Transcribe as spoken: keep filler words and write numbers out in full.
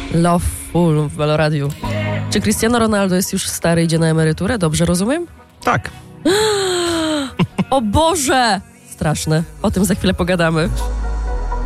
Loveful w Meloradiu. Czy Cristiano Ronaldo jest już stary, idzie na emeryturę? Dobrze rozumiem? Tak. O Boże! Straszne. O tym za chwilę pogadamy.